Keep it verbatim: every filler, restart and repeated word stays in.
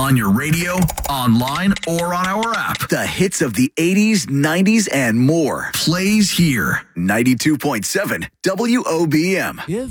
On your radio, online, or on our app. The hits of the eighties, nineties, and more. Plays here. ninety-two point seven W O B M.